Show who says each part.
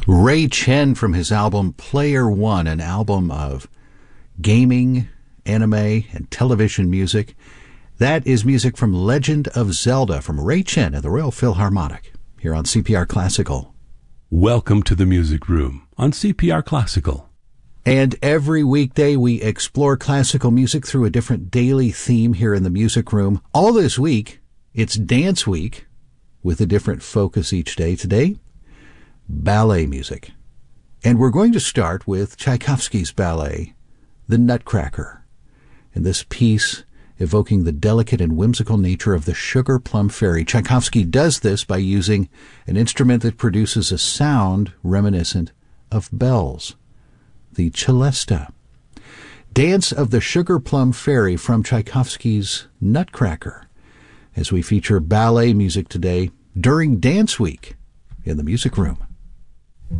Speaker 1: Ray Chen from his album Player One, an album of gaming, anime, and television music. That is music from Legend of Zelda from Ray Chen at the Royal Philharmonic here on CPR Classical.
Speaker 2: Welcome to the Music Room on CPR Classical.
Speaker 1: And every weekday we explore classical music through a different daily theme here in the Music Room. All this week, it's Dance Week with a different focus each day. Today, ballet music. And we're going to start with Tchaikovsky's ballet, The Nutcracker. And this piece evoking the delicate and whimsical nature of the Sugar Plum Fairy. Tchaikovsky does this by using an instrument that produces a sound reminiscent of bells, the celesta. Dance of the Sugar Plum Fairy from Tchaikovsky's Nutcracker, as we feature ballet music today during Dance Week in the Music Room.